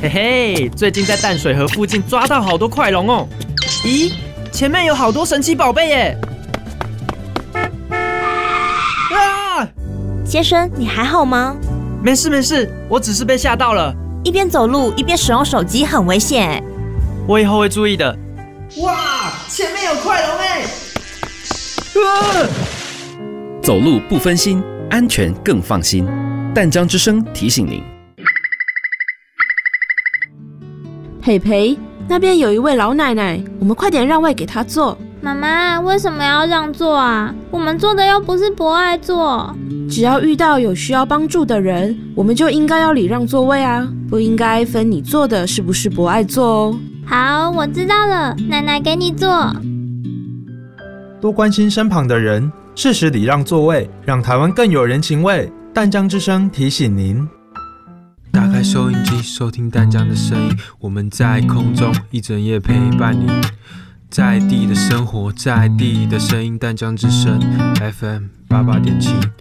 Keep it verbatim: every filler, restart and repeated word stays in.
嘿嘿，最近在淡水河附近抓到好多快龙哦！咦，前面有好多神奇宝贝耶！啊！ 先生，你还好吗？ 没事没事，我只是被吓到了。 一边走路一边使用手机很危险哎。 我以后会注意的。哇，前面有快龙哎！啊！ 走路不分心，安全更放心。淡江之声提醒您。 培培，那边有一位老奶奶，我们快点让位给她坐。 妈妈，为什么要让座啊？我们做的又不是博爱座。 只要遇到有需要帮助的人，我们就应该要礼让座位啊，不应该分你坐的是不是博爱座哦。 好，我知道了，奶奶给你坐。 多关心身旁的人，适时礼让座位，让台湾更有人情味。淡江之声提醒您。 打开收音机，收听淡江的声音，我们在空中一整夜陪伴你，在地的生活，在地的声音，淡江之声 F M 八八点七。